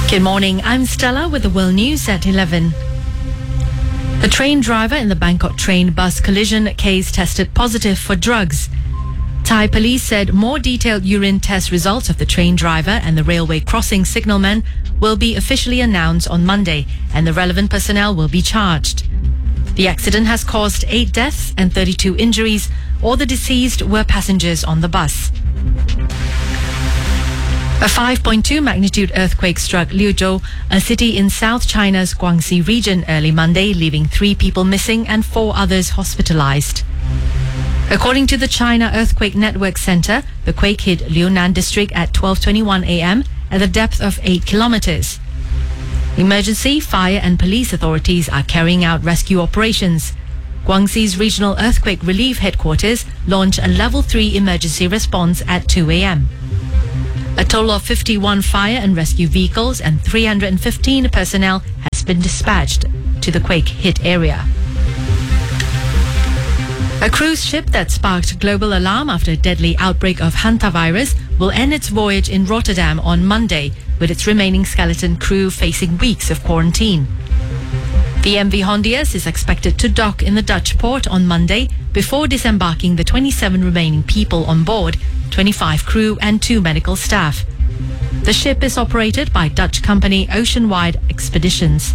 Good morning, I'm Stella with the World News at 11. The train driver in the Bangkok train bus collision case tested positive for drugs. Thai police said more detailed urine test results of the train driver and the railway crossing signalman will be officially announced on Monday, and the relevant personnel will be charged. The accident has caused 8 deaths and 32 injuries. All the deceased were passengers on the bus. A 5.2 magnitude earthquake struck Liuzhou, a city in South China's Guangxi region, early Monday, leaving 3 people missing and 4 others hospitalized. According to the China Earthquake Network Center, the quake hit Liunan district at 12:21 a.m. at a depth of 8 kilometers. Emergency, fire and police authorities are carrying out rescue operations. Guangxi's Regional Earthquake Relief Headquarters launched a Level 3 emergency response at 2 a.m. A total of 51 fire and rescue vehicles and 315 personnel has been dispatched to the quake-hit area. A cruise ship that sparked global alarm after a deadly outbreak of hantavirus will end its voyage in Rotterdam on Monday, with its remaining skeleton crew facing weeks of quarantine. The MV Hondius is expected to dock in the Dutch port on Monday before disembarking the 27 remaining people on board, 25 crew and 2 medical staff. The ship is operated by Dutch company Oceanwide Expeditions.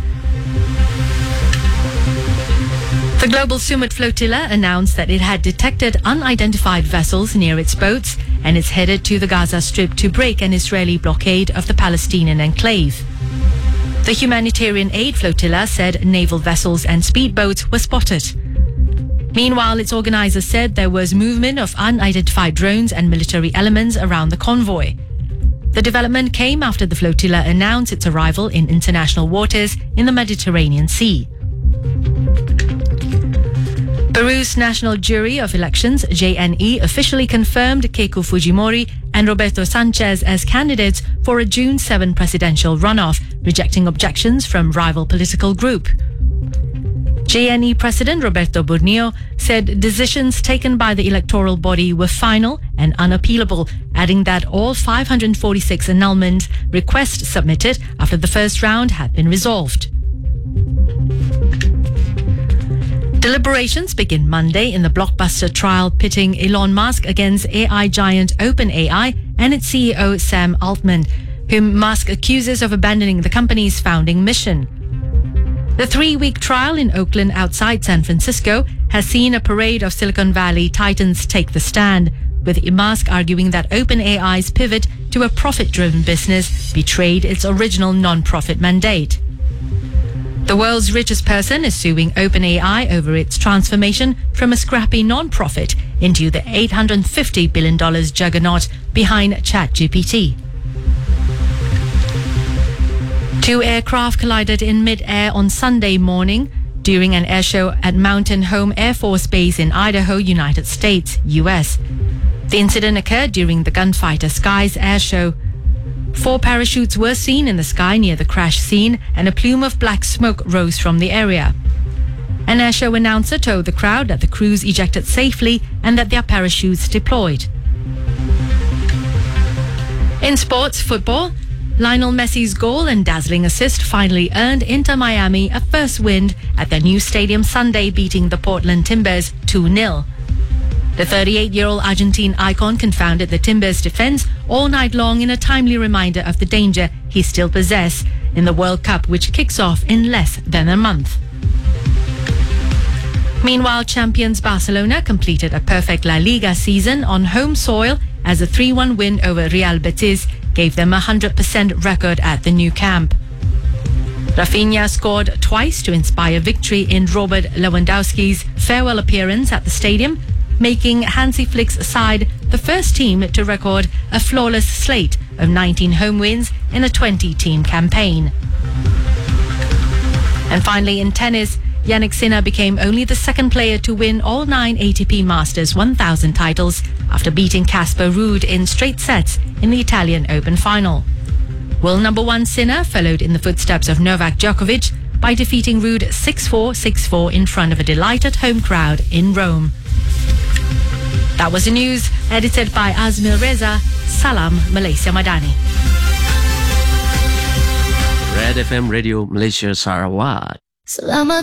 The Global Summit Flotilla announced that it had detected unidentified vessels near its boats and is headed to the Gaza Strip to break an Israeli blockade of the Palestinian enclave. The humanitarian aid flotilla said naval vessels and speedboats were spotted. Meanwhile, its organizers said there was movement of unidentified drones and military elements around the convoy. The development came after the flotilla announced its arrival in international waters in the Mediterranean Sea. Peru's National Jury of Elections, JNE, officially confirmed Keiko Fujimori and Roberto Sanchez as candidates for a June 7 presidential runoff, rejecting objections from rival political group. JNE President Roberto Burnio said decisions taken by the electoral body were final and unappealable, adding that all 546 annulment requests submitted after the first round had been resolved. Deliberations begin Monday in the blockbuster trial pitting Elon Musk against AI giant OpenAI and its CEO Sam Altman, whom Musk accuses of abandoning the company's founding mission. The 3-week trial in Oakland outside San Francisco has seen a parade of Silicon Valley titans take the stand, with Musk arguing that OpenAI's pivot to a profit-driven business betrayed its original non-profit mandate. The world's richest person is suing OpenAI over its transformation from a scrappy non-profit into the $850 billion juggernaut behind ChatGPT. 2 aircraft collided in mid-air on Sunday morning during an airshow at Mountain Home Air Force Base in Idaho, United States, US. The incident occurred during the Gunfighter Skies airshow. 4 parachutes were seen in the sky near the crash scene, and a plume of black smoke rose from the area. An airshow announcer told the crowd that the crews ejected safely and that their parachutes deployed. In sports football, Lionel Messi's goal and dazzling assist finally earned Inter Miami a first win at their new stadium Sunday, beating the Portland Timbers 2-0. The 38-year-old Argentine icon confounded the Timbers' defense all night long in a timely reminder of the danger he still possesses in the World Cup, which kicks off in less than a month. Meanwhile, champions Barcelona completed a perfect La Liga season on home soil as a 3-1 win over Real Betis gave them a 100% record at the Nou Camp. Rafinha scored twice to inspire victory in Robert Lewandowski's farewell appearance at the stadium, making Hansi Flick's side the first team to record a flawless slate of 19 home wins in a 20-team campaign. And finally, in tennis, Jannik Sinner became only the second player to win all 9 ATP Masters 1000 titles after beating Casper Ruud in straight sets in the Italian Open final. World number 1 Sinner followed in the footsteps of Novak Djokovic by defeating Ruud 6-4, 6-4 in front of a delighted home crowd in Rome. That was the news, edited by Azmil Reza. Salam, Malaysia Madani. Light FM Radio Malaysia Sarawak. Selamat